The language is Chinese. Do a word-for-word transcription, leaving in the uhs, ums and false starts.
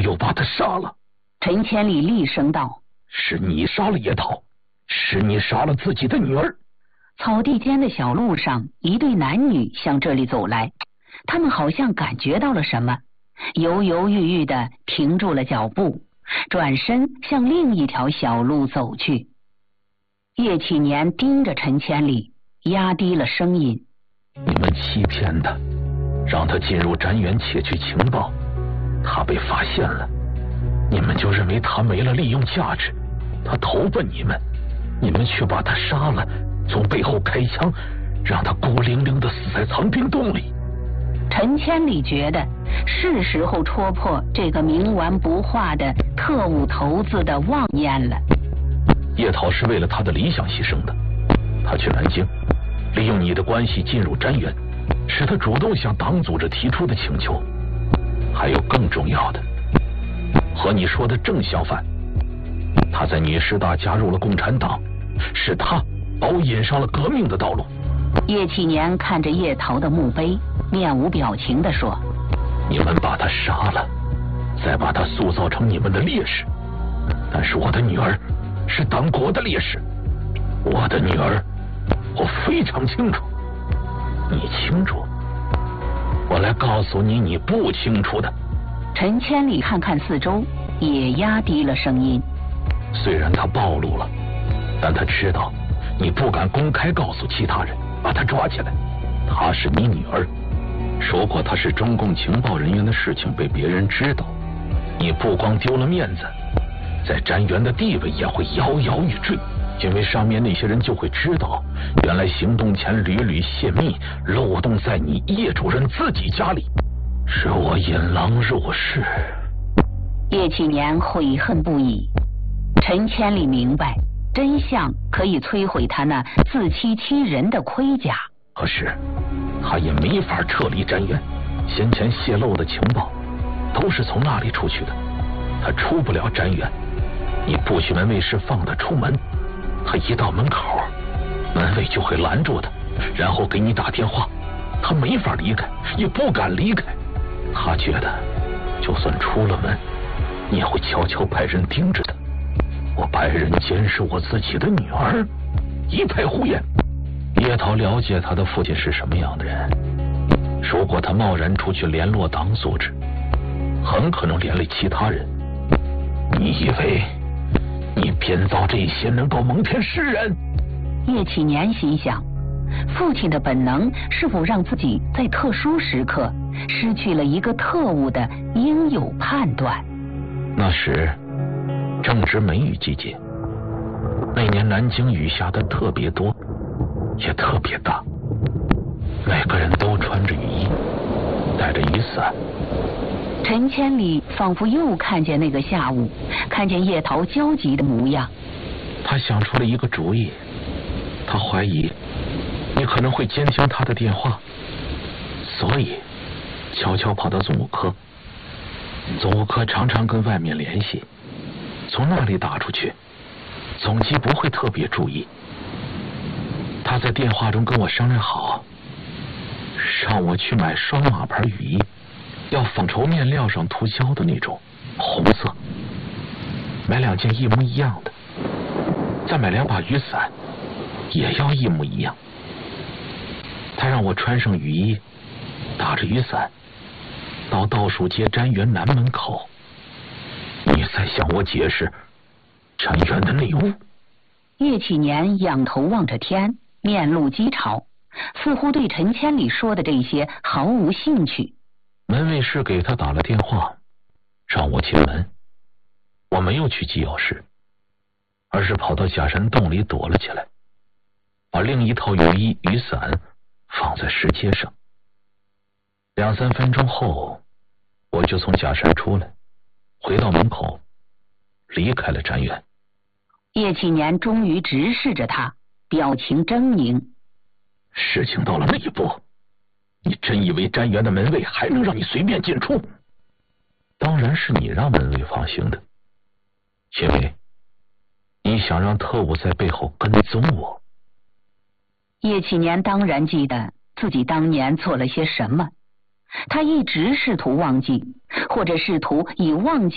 又把他杀了。 陈千里厉声道： 是你杀了叶桃，是你杀了自己的女儿。 草地间的小路上，一对男女向这里走来，他们好像感觉到了什么，犹犹豫豫地停住了脚步，转身向另一条小路走去。叶启年盯着陈千里，压低了声音： 你们欺骗他，让他进入瞻园窃取情报，他被发现了，你们就认为他没了利用价值，他投奔你们，你们却把他杀了，从背后开枪，让他孤零零地死在藏兵洞里。 陈千里觉得是时候戳破这个冥顽不化的特务头子的妄言了。 叶桃是为了他的理想牺牲的，他去南京，利用你的关系进入瞻园，是他主动向党组织提出的请求。还有更重要的，和你说的正相反，他在女师大加入了共产党，是他把我引上了革命的道路。 叶启年看着叶桃的墓碑，面无表情地说： 你们把他杀了，再把他塑造成你们的烈士，但是我的女儿是党国的烈士，我的女儿我非常清楚。你清楚？我来告诉你你不清楚的。 陈千里看看四周，也压低了声音： 虽然他暴露了，但他知道你不敢公开告诉其他人，把他抓起来。她是你女儿，说过她是中共情报人员的事情被别人知道，你不光丢了面子，在瞻园的地位也会摇摇欲坠，因为上面那些人就会知道，原来行动前屡屡泄密，漏洞在你叶主任自己家里，是我引狼入室。 叶启年悔恨不已。陈千里明白，真相可以摧毁他那自欺欺人的盔甲， 可是他也没法撤离瞻园，先前泄露的情报都是从那里出去的，他出不了瞻园。你不许门卫室放他出门，他一到门口，门卫就会拦住他，然后给你打电话，他没法离开，也不敢离开。他觉得就算出了门，你也会悄悄派人盯着他。我派人监视我自己的女儿，一派胡言。叶桃了解他的父亲是什么样的人，如果他贸然出去联络党组织，很可能连累其他人。你以为你编造这些能够蒙骗世人？ 叶启年心想，父亲的本能是否让自己在特殊时刻失去了一个特务的应有判断？ 那时正值梅雨季节，那年南京雨下的特别多，也特别大，每个人都穿着雨衣，带着雨伞。 陈千里仿佛又看见那个下午，看见叶桃焦急的模样。 他想出了一个主意，他怀疑你可能会监听他的电话，所以悄悄跑到总务科。总务科常常跟外面联系，从那里打出去，总机不会特别注意。他在电话中跟我商量好，让我去买双马牌雨衣，要纺绸面料上涂胶的那种，红色，买两件一模一样的，再买两把雨伞，也要一模一样。他让我穿上雨衣，打着雨伞，到倒数街瞻园南门口。你再向我解释瞻园的内务。 叶启年仰头望着天，面露讥嘲，似乎对陈千里说的这些毫无兴趣。 门卫室给他打了电话，让我进门。我没有去机要室，而是跑到假山洞里躲了起来，把另一套雨衣雨伞放在石阶上。两三分钟后，我就从假山出来，回到门口，离开了瞻园。 叶启年终于直视着他，表情狰狞。 事情到了那一步，你真以为瞻园的门卫还能让你随便进出？当然是你让门卫放行的，因为你想让特务在背后跟踪我。 叶启年当然记得自己当年做了些什么，他一直试图忘记，或者试图以忘记